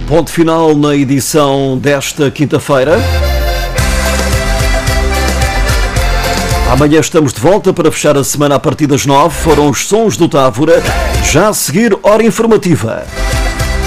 Ponto final na edição desta quinta-feira. Amanhã estamos de volta para fechar a semana a partir das 9. Foram os sons do Távora. Já a seguir, hora informativa.